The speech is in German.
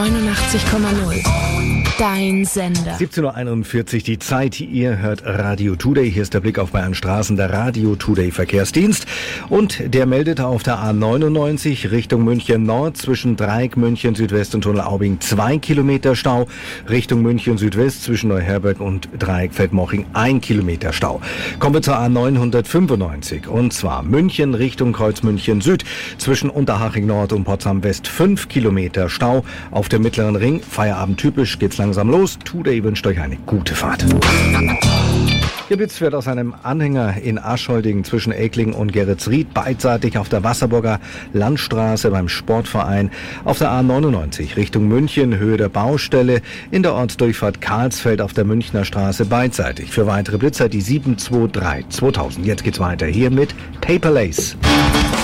89,0. Dein Sender. 17.41 Uhr die Zeit. Ihr hört Radio Today. Hier ist der Blick auf Bayern Straßen, der Radio Today Verkehrsdienst. Und der meldet auf der A99 Richtung München Nord zwischen Dreieck München Südwest und Tunnel Aubing 2 Kilometer Stau. Richtung München Südwest zwischen Neuherberg und Dreieck Feldmoching 1 Kilometer Stau. Kommen wir zur A995. Und zwar München Richtung Kreuz München Süd zwischen Unterhaching Nord und Potsdam West 5 Kilometer Stau. Auf dem Mittleren Ring, Feierabend typisch, geht's langsam los. Today wünscht euch eine gute Fahrt. Der Blitz fährt aus einem Anhänger in Aschholding zwischen Eckling und Geretsried, beidseitig auf der Wasserburger Landstraße beim Sportverein, auf der A99 Richtung München, Höhe der Baustelle, in der Ortsdurchfahrt Karlsfeld auf der Münchner Straße beidseitig. Für weitere Blitzer die 723 2000. Jetzt geht's weiter hier mit Paper Lace.